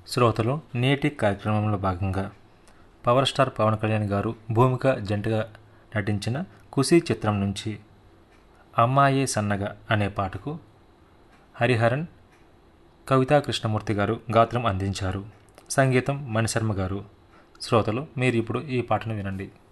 శ్రోతలు నేటి కార్యక్రమంలో భాగంగా పవర్ స్టార్ పవన్ కళ్యాణ్ గారు భూమిక జంటగా నటించిన ఖుషీ చిత్రం నుంచి అమ్మాయే సన్నగా అనే పాటకు హరిహరన్ కవితా కృష్ణమూర్తి గారు గాత్రం అందించారు. సంగీతం మణిశర్మ గారు. శ్రోతలు మీరు ఇప్పుడు ఈ పాటను వినండి.